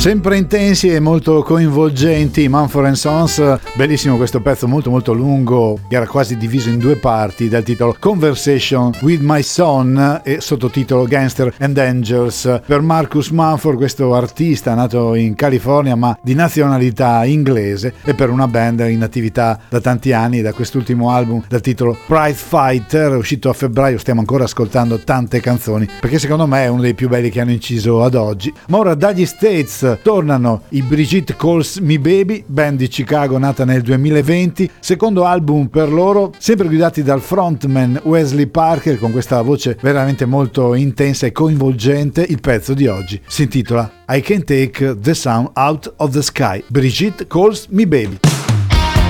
Sempre intensi e molto coinvolgenti, Mumford & Sons, bellissimo questo pezzo molto molto lungo, che era quasi diviso in due parti, dal titolo Conversation with My Son e sottotitolo Gangster and Angels. Per Marcus Mumford, questo artista nato in California ma di nazionalità inglese, e per una band in attività da tanti anni, da quest'ultimo album dal titolo Pride Fighter, uscito a febbraio, stiamo ancora ascoltando tante canzoni, perché secondo me è uno dei più belli che hanno inciso ad oggi. Ma ora dagli States tornano i Brigitte Calls Me Baby, band di Chicago nata nel 2020, secondo album per loro, sempre guidati dal frontman Wesley Parker, con questa voce veramente molto intensa e coinvolgente. Il pezzo di oggi si intitola I Can't Take the Sun Out of the Sky, Brigitte Calls Me Baby.